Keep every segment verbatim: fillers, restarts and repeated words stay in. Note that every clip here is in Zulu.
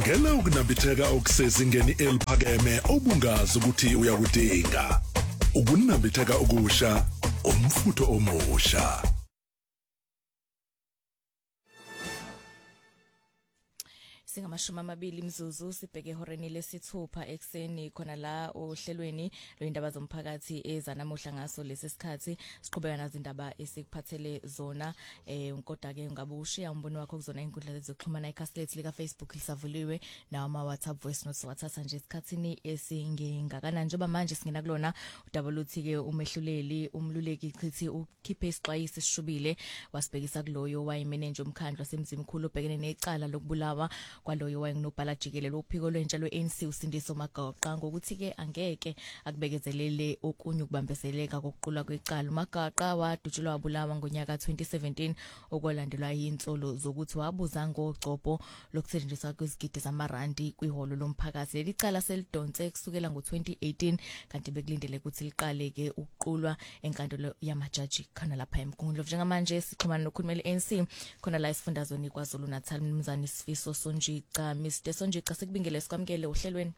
Thengela ukunambitheka okusezingeni eliphakeme obungazi ukuthi uyakudinga. Ukunambitheka okusha, umfutho omusha. Singamashumi amabili imzuzu sibheke ehoreni lesithupha ekseni khona la ohlelweni lwendaba zomphakathi ezanamuhla ngaso lesi sikhathi siqhubeka nazo indaba esikuphathele zona eh kodwa ke ngabe ushiya umbono wakho kuzona inkundla zezokuxhumana iCastlet lika Facebook lisavuliwe nawo ama WhatsApp voice notes wathatha nje isikhathini esingengakana njengoba manje singena kulona udaba luthi ke umehluleli umluleki chithi ukhiphe isixwayiso esishubile wasibhekisa kuloyo wayimanager umkhandlo wasemzimkhulu obhekene necala lokubulawa kwaloyo wayengunobhala jikelele uphiko lwentsha lwe-A N C uSindiso Magaqa ngokuthi ke angeke akubekezelele okunye ukubambezeleka kokuqula kwecala. Magaqa wadutshulwa wabulawa ngonyaka twenty seventeen okwalandelwa yinsolo zokuthi wabuza ngogcobo lokusetshenziswa kwezigidi zamarandi kwiholo lomphakathi. Leli cala selidonse kusukela ngo twenty eighteen kanti bekulindele ukuthi liqale ke ukuqulwa enkantolo yamajaji khona lapha eMgungundlovu. Njengamanje sixhumana nokhulumeli i-A N C khona la esifundazweni kwaZulu Natal Mnumzane Sifiso Sonji Cha Mister Sonjiqa sikubingele sikwamkele uhlelweni.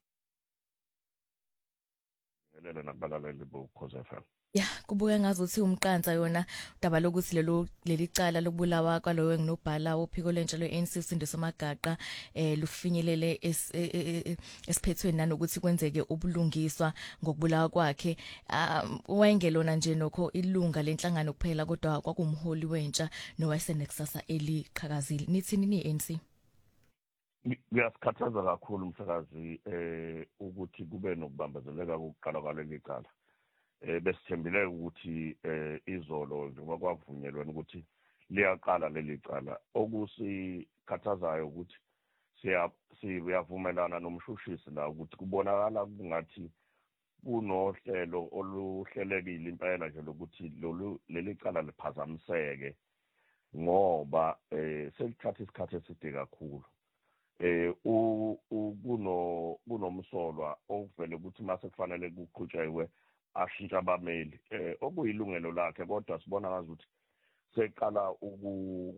Ngelele nakubalaleli bokhoze F M. Ya kubuka ngazuthi umqanza yona udaba lokuthi lelo leli cala lokubulawa kwaloyo nginobhala ophiko lwentsha lwe-A N C uSindiso Magaqa eh lufinyelele esiphethweni nanokuthi kwenzeke ubulungiswa ngokubulawa kwakhe. Wayengelona nje nokho ilunga lenhlangano kuphela kodwa kwakumholi wentsha nowayesenekusasa eliqhakazile. Nithini ni-A N C? Kuyasikhathaza kakhulu umsakazi eh ukuthi kube nokubambezeleka kokuqala kwaleli cala. Eh besithembile ukuthi eh izolo njengoba kwavunyelwana ukuthi liyaqala leli cala. Okusikhathazayo ukuthi siya siyavumelana nomshushisi la ukuthi kubonakala kungathi kunohlelo oluhlelekile impela nje lokuthi leli cala liphazamiseke ngoba eh selithatha isikhathi eside kakhulu. Eh u kuno kunomsolwa okuvele ukuthi mase kufanele kuqhutshekwe ashintsha abameli eh okuyilungelo lakhe kodwa sibona ngazi ukuthi seqala uku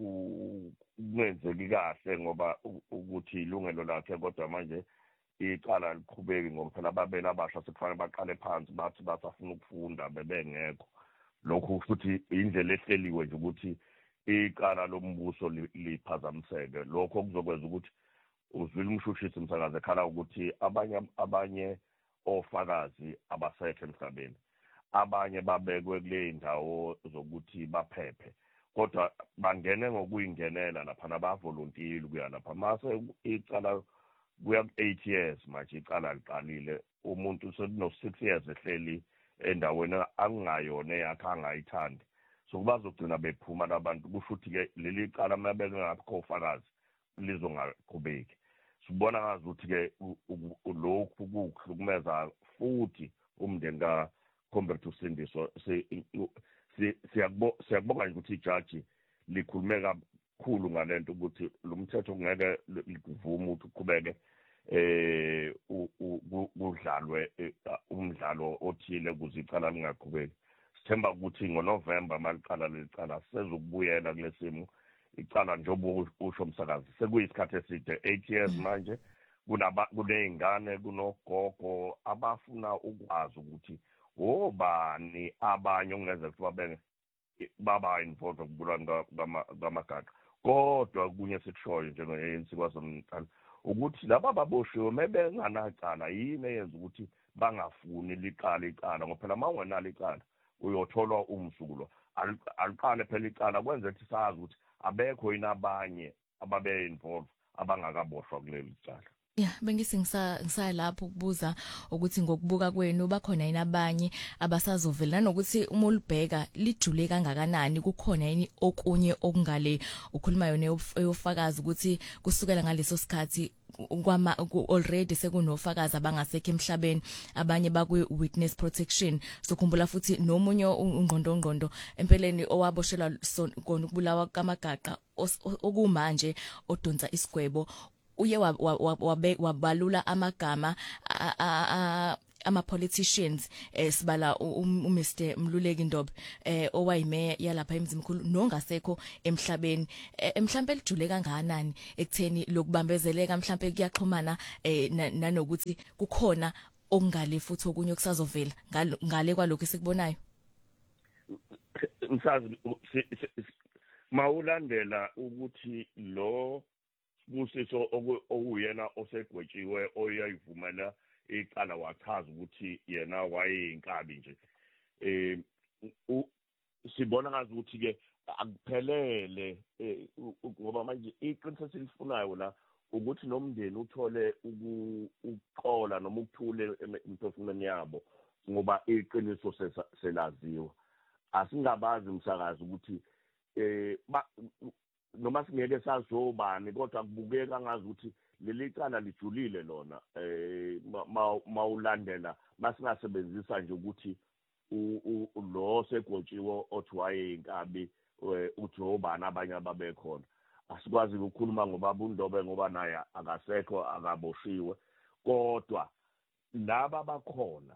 ukungenzeki kahle ngoba ukuthi ilungelo lakhe kodwa manje iqala liqhubeki ngoba phela ababeli abasha sekufanele baqale phansi bathi basafuna ukufunda bebengekho. Lokho futhi indlela ehleliwe nje ukuthi iqala lombuso liphazamiseke. Lokho kuzokwenza ukuthi uzwile umshushisi umsakazi ekhala ukuthi abanye abanye ofakazi abasekho emhlabeni, abanye babekwe kule ndawo zokuthi baphephe kodwa bangene ngokuyingenela lapha nabavolunteer kuya lapha mase icala kuya eight years manje icala liqalile umuntu sekuno six years ehleli endaweni angayona yakhe angayithandi. So bazogcina bephuma labantu kusho ukuthi ke leli cala mabeke ngapho ofakazi lizongaqhubeki. Sibona ngazi ukuthi ke lokhu kuhlukumeza futhi umndeni ka Comrade Sindiso siyabonga nje ukuthi ijaji likhulume kakhulu ngalento ukuthi lo mthetho ngeke livuma ukuthi uqhubeke eh udlalwe umdlalo othile ukuze icala lingaqhubeki. Sithemba ukuthi ngoNovember maliqala lecala sezokubuyela kulesimo icala njengoba usho umsakazi sekuyisikhathi eside eight years manje kunaba kuneyingane kunogogo abafuna ukwazi ukuthi obani abanye ongeze kuba benge baba involved ukubulwa kwamagaqa kodwa kunye sikushoyo njenge-A N C kwaZulu-Natal ukuthi laba baboshiwe mebenganacala yini eyenza ukuthi bangafuni liqala icala ngoba phela mawungenalo icala uyotholwa umsulo aliqale phela icala kwenza ukuthi sazi ukuthi abekho inabanye ababe involved abangakaboshwa kuleli cala. Yeah, bengisi ngisa ngisa lapho ukubuza ukuthi ngokubuka kwenu bakhona yini abanye abasazovela nokuthi uma ulibheka lijule kangakanani kukhona yini okunye okungale ukhuluma yona eyofakaza ukuthi kusukela ngaleso sikhathi kwama already sekunofakazi abangasekho emhlabeni abanye bakwe witness protection. Sokhumbula futhi nomunye ungqondo ngqondo empeleni owaboshelwa kona ukubulawa kamagaqa okumanje odonsa isigwebo uye wabalula amagama ama politicians eh sibala uMr Mluleki Ndobe eh owayime yalapha emzimkhulu nongasekho emhlabeni emhlambe lijule kangakanani ekutheni lokubambezeleka mhlambe kuyaxhumana eh nanokuthi kukhona okungale futhi okunye okusazovela ngale kwalokho esikubonayo. Msazi mawulandela ukuthi lo busiso okuyena osegwetshiwe oyayivumela icala wachaza ukuthi yena wayeyinkabi nje eh sibona ngazi ukuthi ke akuphelele ngoba manje iqiniso silifunayo la ukuthi nomndeni uthole ukuqola noma ukuthule emphefumulweni yabo ngoba iqiniso selaziwa asingabazi umsakazi ukuthi eh noma singeke sazobani kodwa kubukeka ngazi ukuthi leli cala lijulile lona eh mawulandela masingasebenzisa nje ukuthi lo segwotshiwe othi wayeyinkabi uthi obani abanye ababekhona asikwazi ukukhuluma ngoba bundobe ngoba naye akasekho akaboshiwe kodwa laba bakhona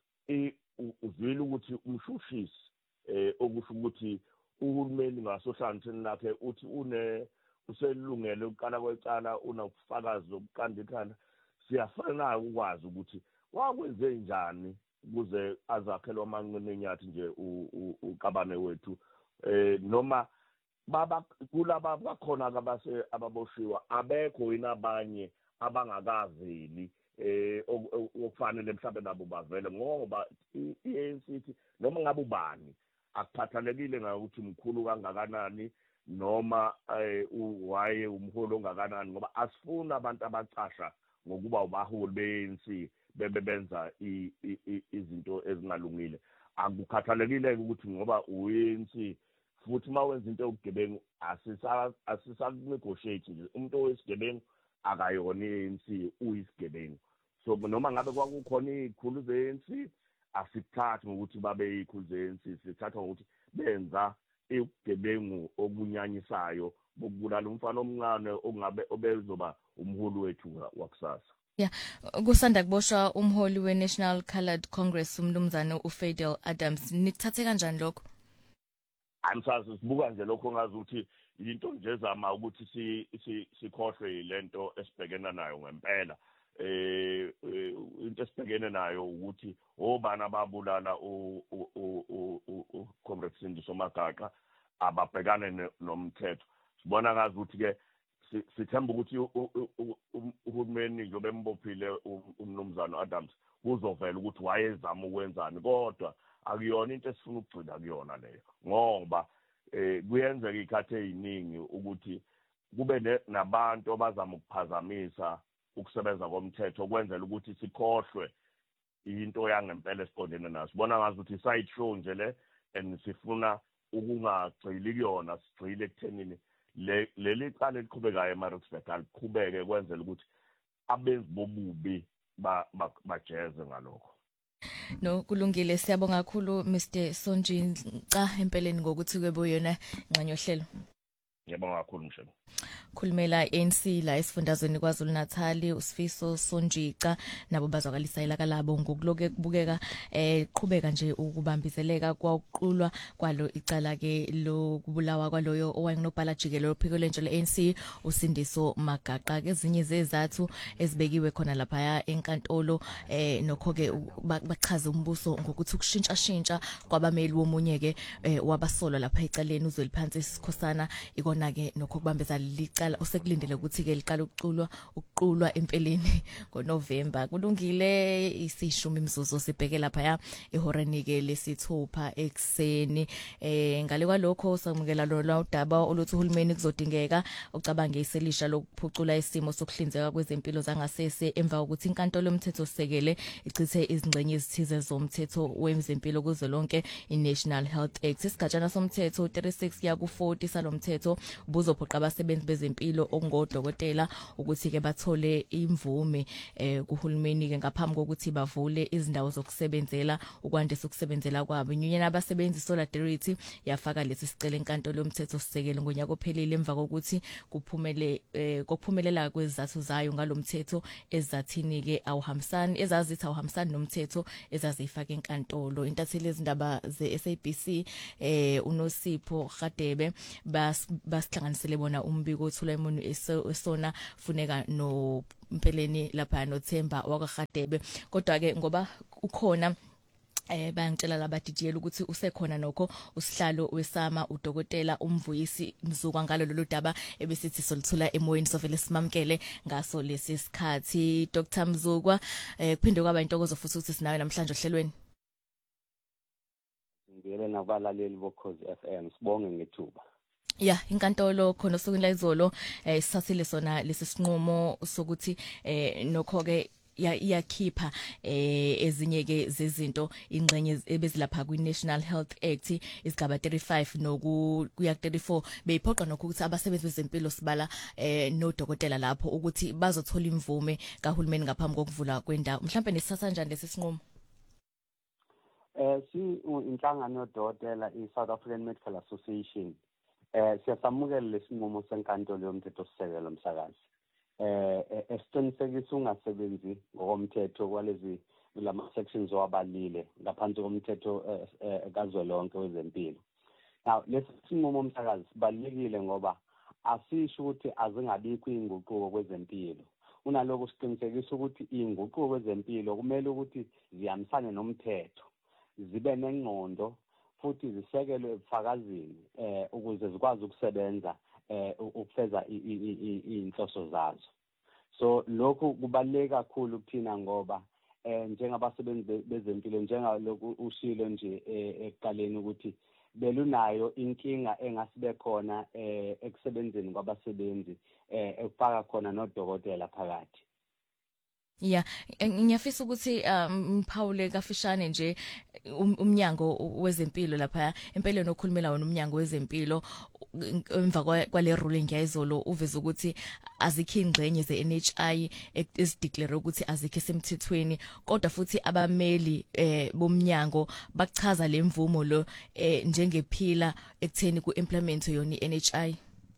uzwile ukuthi umshushisi eh okusho ukuthi uhulumeni ngasohlangothini lakhe uthi une uselungele ukuqala kwecala unokufakazi lokuqanda ikhanda siyafana ukwazi ukuthi wakwenze njani ukuze azakhelwe amanqine enyathi nje uqabane wethu eh noma baba kulaba bakhona abase ababoshiwa abekho inabanye abangakaveli eh okufanele mhlawumbe nabo bavele ngoba i-A N C noma ngabe ubani akuphathalekile ngokuthi umkhulu kangakanani noma waye umholo ongakanani ngoba asifuna abantu abacasha ngokuba ubaholi be-A N C bebenza izinto ezingalungile akukhathalekile ukuthi ngoba u-A N C futhi mawenza into yokugebengu asisa asisa-negotiate nje umuntu owesigebengu akayona i-A N C uyisigebengu so noma ngabe kwakukhona izikhulu ze-A N C asithathi ngokuthi babe izikhulu ze-A N C sithatha ngokuthi benza ubugebengu obunyanyisayo bokubulala umfana omncane ongabe obezoba umholi wethu wakusasa. Yeah, kusanda kuboshwa umholi we-National Coloured Congress umnumzane uFadel Adams. Nikuthathe kanjani lokho? Amsazi sibuka nje lokho ngazi ukuthi into nje ezama ukuthi si sikhohlwe lento esibhekena nayo ngempela. Eh into esibhekene nayo ukuthi obana babulala u u Comrade Sindiso Magaqa ababhekane nomthetho. Sibona ngazi ukuthi ke sithemba ukuthi uhulumeni njobe embophile umnumzane Adams kuzovela ukuthi wayezama ukwenzani kodwa akuyona into esifuna ukugcina kuyona leyo ngoba eh kuyenzeka ikhathe eziningi ukuthi kube nabantu abazama ukuphazamisa ukusebenza komthetho kwenzela ukuthi sikhohlwe into yangempela esiqondene naso sibona ngazi ukuthi side show nje le and sifuna ukungagcili kuyona sigcile ekuthenini leli cala eliqhubekayo eMaritzburg aliqhubeke kwenzela ukuthi abenzi bobubi bajeze ngalokho. No kulungile siyabonga kakhulu Mister Sonjinqa empeleni ngokuthi kwebe yona ngxenye ohlelo. Ngiyabonga kakhulu mshelo. Khulumela i-A N C la esifundazweni kwaZulu Natal uSifiso Sonjinqa nabo bazwakalisa ilaka labo ngokuloke kubukeka eh qhubeka nje ukubambizeleka kwaqulwa kwalo icala ke lokubulawa kwaloyo owayenobhala jikelo phiko lentshe le-A N C uSindiso Magaqa ke ezinye zezathu ezibekiwe khona lapha enkantolo eh nokho ke bachaza umbuso ngokuthi ukushintsha shintsha kwabameli womunye ke wabasolwa lapha ecaleni uZweliphansi Sikhosana ikona ke nokho kubambeza licala osekulindele ukuthi ke liqala ukuculwa ukuqulwa empeleni ngoNovember kulungile isishumi imizuzu sibheke lapha ya ehoreni ke lesithupha ekseni eh ngale kwalokho samukela lo udaba oluthi uhulumeni kuzodingeka ucabange iselisha lokuphucula isimo sokuhlinzeka kwezempilo zangasese emva kokuthi inkantolo yomthetho sisekele ichithe izingxenye ezithize zomthetho wezempilo kuzo lonke iNational Health Act isigajana somthetho thirty-six ya ku forty salomthetho ubuzophoqa abasebenzi abasebenzi bezempilo okungodokotela ukuthi ke bathole imvume eh kuhulumeni ke ngaphambi kokuthi bavule izindawo zokusebenzela ukwandisa ukusebenzela kwabo. Union abasebenzi Solidarity yafaka lesi sicelo enkantolo yomthetho sisekelo ngonyaka ophelile emva kokuthi kuphumele eh kokuphumelela kwezathu zayo ngalomthetho ezathini ke awuhambisani ezazithi awuhambisani nomthetho ezazifaka enkantolo. Intatheli ezindaba ze S A B C eh uNosipho Radebe bas basihlanganisele bona umbiko othula imunu esona funeka no mpeleni lapha noThemba wakwaRadebe. Kodwa ke ngoba ukhona eh bayangitshela laba D J ukuthi usekhona nokho usihlalo wesama udokotela umvuyisi Mzukwa ngalo lolu daba ebesithi solithula emoyeni sovele simamkele ngaso lesi sikhathi. Doctor Mzukwa eh kuphinde kwaba intokozo futhi ukuthi sinawe namhlanje ohlelweni. Ngiyele nabalaleli bokhozi F M sibonge ngethuba. Ya inkantolo khona osukwini la izolo eh sisasile sona lesi sinqumo sokuthi eh nokho ke iyakhipha eh ezinye ke zezinto ingxenye ebezilapha kwi National Health Act isigaba thirty-five noku kuya thirty-four beyiphoqa nokho ukuthi abasebenzi bezempilo sibala eh nodokotela lapho ukuthi bazothola imvume kahulumeni ngaphambi kokuvula kwendawo. Mhlawumbe nesithatha kanjani lesi sinqumo? Eh si inhlangano yodokotela i South African Medical Association eh siyasamukela lesinqumo senkantolo yomthetho sisekelo msakazi. Eh esiqinisekisa ungasebenzi ngokomthetho kwalezi lama sections wabalile ngaphansi komthetho kazwelonke wezempilo. Now lesinqumo msakazi sibalekile ngoba asisho ukuthi azingabikho inguquko kwezempilo. Unaloko siqinisekisa ukuthi inguquko kwezempilo kumele ukuthi zihambisane nomthetho, zibe nengqondo futhi zisekelwe ebufakazini eh ukuze zikwazi ukusebenza eh ukufeza inhloso zazo. So lokho kubaleka kakhulu kuthina ngoba eh njengabasebenzi bezempilo njengaloku ushilo nje ekuqaleni ukuthi belunayo inkinga engasibe khona eh ekusebenzeni kwabasebenzi eh ekufaka khona nodokotela phakathi. Yeah, ngiyafisa ukuthi umphawule kafishane nje umnyango wezempilo lapha empeleni okhulumela wona umnyango wezempilo emva kwale ruling yayizolo uveza ukuthi azikho ingxenye ze N H I esideclare ukuthi azikho esemthethweni kodwa futhi abameli eh bomnyango bachaza lemvumo lo eh njengephila ekutheni ku implement yona i N H I.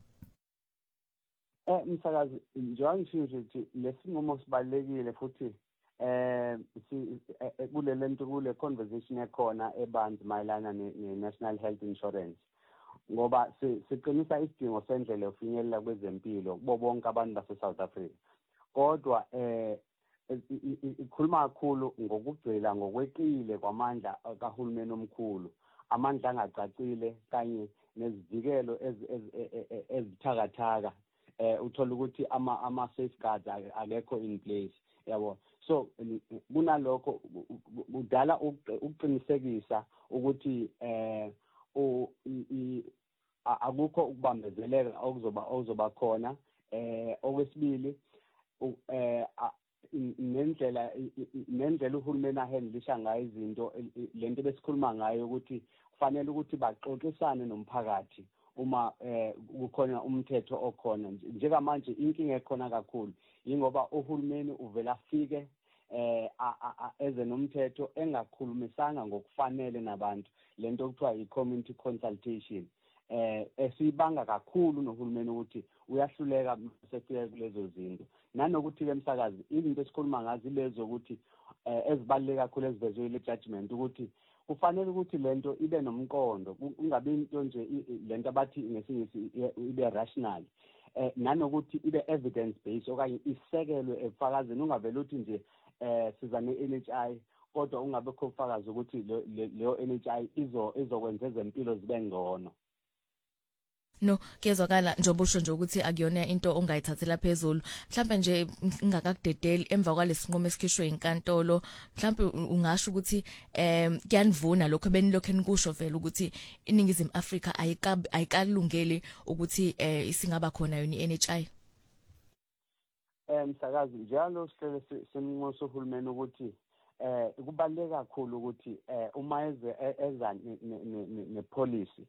Eh msakazi njengoba ngisho ukuthi lesinqumo sibalekile futhi eh kule lento kule conversation ekhona ebanzi mayelana ne National Health Insurance ngoba siqinisa isidingo sendlela yofinyelela kwezempilo kubo bonke abantu base South Africa. Kodwa eh ikhuluma kakhulu ngokugcila ngokweqile kwamandla kahulumeni omkhulu, amandla angacacile kanye nezivikelo ezithakathaka. Eh uthola ukuthi ama ama safeguards akekho in place yabo. So kunalokho udala ukuqinisekisa ukuthi eh akukho ukubambezeleka okuzoba okuzoba khona. Eh okwesibili eh nendlela nendlela uhulumeni ahandlisha ngayo izinto lento besikhuluma ngayo ukuthi kufanele ukuthi baxoxisane nomphakathi uma eh kukhona umthetho okhona. Njengamanje inkinga ekhona kakhulu ingoba uhulumeni uvela afike eh eze nomthetho engakhulumisanga ngokufanele nabantu, lento okuthiwa i-community consultation eh esibanga kakhulu nohulumeni ukuthi uyahluleka sekufika kulezo zinto. Nanokuthi ke msakazi izinto esikhuluma ngazo lezo ukuthi ezibaluleke kakhulu ezivezwe ile judgment ukuthi kufanele ukuthi lento ibe nomqondo, kungabe into nje lento abathi ngesingisi ibe rational eh nanokuthi ibe evidence based okanye isekelwe ebufakazini. Ungavela uthi nje eh siza ne N H I kodwa ungabe khofakazi ukuthi leyo N H I izo izokwenza ezempilo zibe ngcono. No kezwakala njengoba usho nje ukuthi akuyona into ongayithathela phezulu. Mhlawumbe nje ngingakakudedeli emva kwalesinqumo esikhishwe inkantolo, mhlawumbe ungasho ukuthi em kuyanivuna lokho benilokho enikusho vele ukuthi iningizimu Afrika ayikalungeli ukuthi eh isingaba khona yona i N H I. Eh msakazi njalo sihlele semnqoso sohulumeni ukuthi eh kubaleka kakhulu ukuthi eh uma eze eza ne policy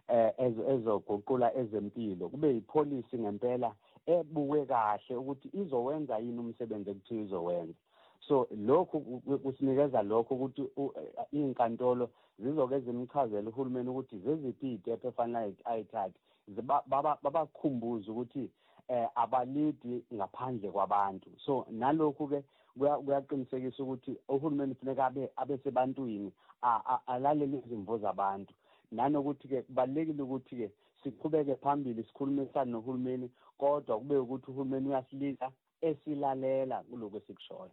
eh ezoguqula ezempilo kube yipolicy ngempela ebuke kahle ukuthi izowenza yini umsebenzi ekuthiwa izowenza. So lokhu kusinikeza lokho ukuthi inkantolo zizoke zimchazela uhulumeni ukuthi zeziphi izitep efanele ayithathe baba babakhumbuza ukuthi eh abalidi ngaphandle kwabantu. So nalokhu ke kuyaqinisekisa ukuthi uhulumeni kufanele abe abesebantwini alalele izimvo zabantu. Nanokuthi ke kubalekile ukuthi ke siqhubeke phambili sikhulumisana nohulumeni kodwa kube ukuthi uhulumeni uyasilisa esilalela kuloko esikushoyo.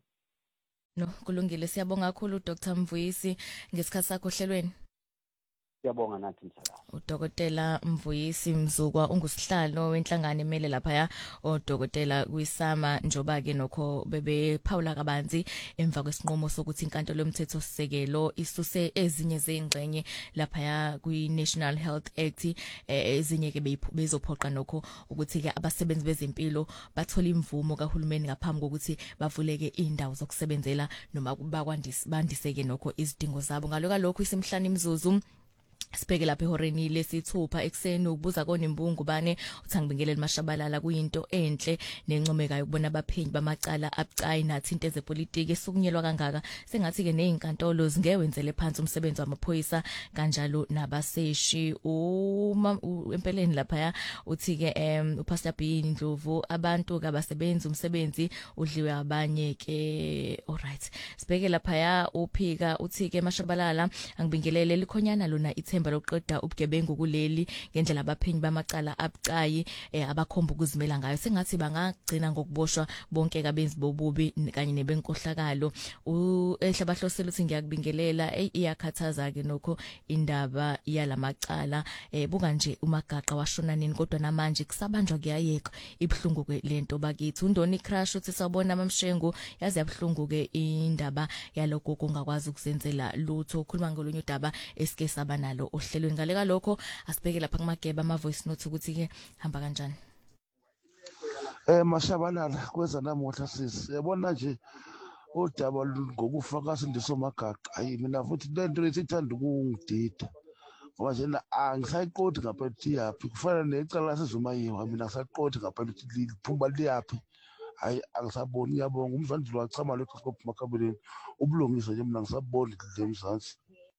No, kulungile, siyabonga kakhulu Doctor Mvuyisi ngesikhathi sakho ohlelweni. Siyabonga nathi msakazi. Udokotela Mvuyisi Mzukwa ungusihlalo wenhlangano emele lapha ya odokotela kwisama njoba ke nokho bebephawula kabanzi emva kwesinqumo sokuthi inkantolo yomthetho sisekelo isuse ezinye zeingxenye lapha ya kwi National Health Act ezinye ke bezophoqa nokho ukuthi ke abasebenzi bezempilo bathola imvumo kaHulumeni ngaphambi kokuthi bavuleke indawo zokusebenzela noma bakwandise bandiseke nokho izidingo zabo. Ngaloka lokho isimhlanje imzuzu sibheke lapha ehoreni lesithupha ekseni ukubuza kona imbungu bane uthangibingeleli Mashabalala kuyinto enhle nencomekayo ukubona abaphenyi bamacala abucayi nathi into ezepolitiki esukunyelwa kangaka sengathi ke nezinkantolo zingewenzele phansi umsebenzi wamaphoyisa kanjalo nabaseshi. Uma empeleni lapha ya uthi ke em uPastor B Ndlovu abantu kabasebenzi umsebenzi udliwe abanye ke. Alright, sibheke lapha ya uphika uthi ke Mashabalala angibingelele likhonyana lona ithemba lokuqeda ubugebengu kuleli ngendlela abaphenyi bamacala abucayi abakhomba ukuzimela ngayo sengathi bangagcina ngokuboshwa bonke kabenzi bobubi kanye nebenkohlakalo. Ehle bahlosela ukuthi ngiyakubingelela iyakhathaza ke nokho indaba yalamacala buka nje umagaqa washona nini kodwa namanje kusabanjwa kuyayeka ibhlungu ke lento bakithi. Undoni Crash uthi sawubona mamshengu yazi yabhlungu ke indaba yaloko kungakwazi ukuzenzela lutho. Ukhuluma ngolunye udaba esike saba nalo ohlelweni. Ngale lokho asibheke lapha kumageba ama voice note ukuthi ke hamba kanjani. Eh Mashabalala kweza namuhla sisi yabona nje udaba ngokufa kaSindiso Magaqa. Ayi mina futhi lento lesithanda ukungidida ngoba nje angisayiqodi ngapha yapi kufana necala sezumayiwa mina ngisaqodi ngapha liphuma liyapi. Hayi angisaboni. Ngiyabonga umzandlo wachama lokho kophi makabeleni ubulungiswa nje mina ngisaboni le mzansi.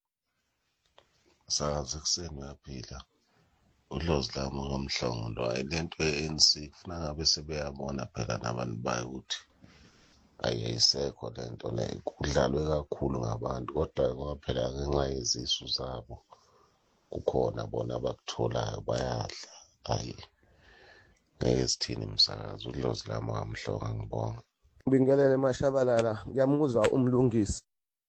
Sakaze kuseni uyaphila udlozi lami ngomhlongo hayi lento ye-A N C kufuna ngabe sebeyabona phela nabantu bayo ukuthi ayisekho lento le kudlalwe kakhulu ngabantu kodwa ngoba phela ngenxa yezisu zabo kukhona bona abakutholayo bayadla. Hayi ngeke sithini msakazi udlozi lami ngomhlongo ngibonga. Ngibingelele Mashabalala ngiyamuzwa umlungisi.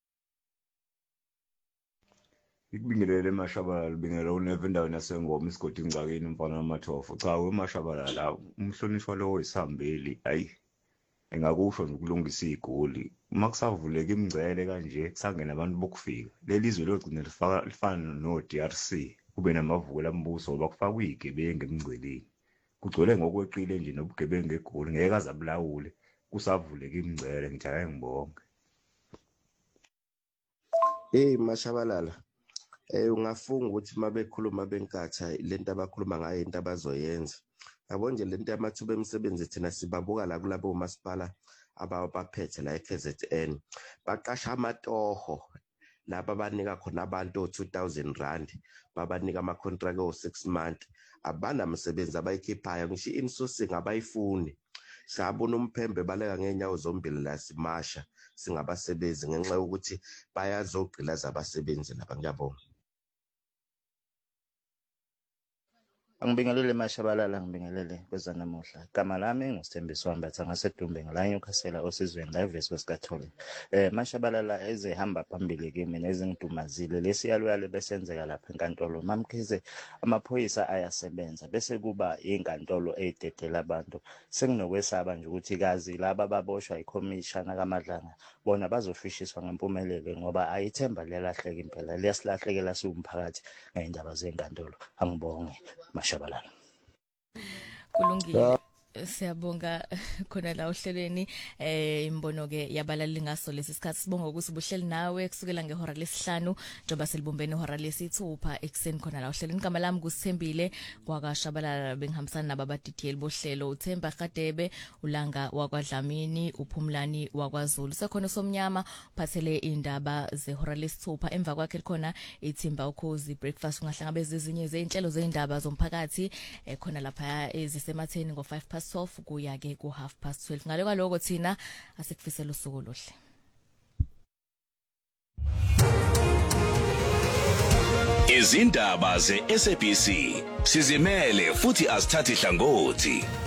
Ikubingelele Mashabalala bingelela uneve endaweni yasengoma isigodi ingcakeni mfana wamathofo. Cha weMashabalala umhlonishwa lo oyisihambeli ayi engakusho nje ukulungisa igoli uma kusavuleka imingcele kanje kusangena abantu bokufika lelizwe logcina lifaka lifana no D R C kube namavuko lambuso bakufaka izigebengu emingceleni kugcwele ngokweqile nje nobugebengu egoli ngeke azabulawule kusavuleka imingcele. Ngijaya ngibonke. Hey Mashabalala eh ungafunga ukuthi mabekhuluma benkatha lento abakhuluma ngayo into abazoyenza. Yabo nje lento yamathuba emisebenzi thina sibabuka la kulabo masipala abaphethe la eK Z N baqasha amatoho laba banika khona abantu two thousand rand babanika ama contract o six months abana umsebenzi abayikhiphayo ngisho insourcing abayifuni. Sabona umphembe baleka ngenyawo zombili la simasha singabasebenzi ngenxa yokuthi bayazogqilaza abasebenzi laba. Ngiyabonga. Angibingelele Mashabalala ngibingelele kweza namuhla. Igama lami nguSthembiso Wambatha ngasedumbe ngala eNyukhasela osizweni la eVesi Catholic. Eh Mashabalala ezehamba phambili kimi nezingidumazile lesiyaluyale besenzeka lapha enkantolo mamkhize amaphoyisa ayasebenza bese kuba inkantolo eyidedela abantu. Senginokwesaba nje ukuthi kazi laba baboshwa iCommissioner kaMadlanga bona bazofishiswa ngempumelelo ngoba ayithemba lelahleka impela liyasilahlekela siwumphakathi ngendaba zenkantolo. Angibonge Mashabalala. Kulungile. Siyabonga khona la ohlelweni eh imbono ke yabalali ngaso lesi sikhathi sibonga ukuthi ubuhleli nawe kusukela ngehora lesihlanu njoba selibumbene ihora lesithupha ekseni khona la ohlelweni igama lami kusithembile kwakashabalala bengihambisana nababadidiyeli bohlelo uThemba Gadebe ulanga wakwaDlamini uPhumlani wakwaZulu sekhona somnyama uphathele indaba zehora lesithupha emva kwakhe khona ithimba ukhozi breakfast ungahlangabeza ezinye zeinhlelo zeindaba zomphakathi khona lapha ezisematheni ngo five past twelve kuya ke ku half past twelve ngale kwaloko thina asikufisela usuku oluhle. Izindaba ze S A B C sizimele futhi asithathi hlangothi.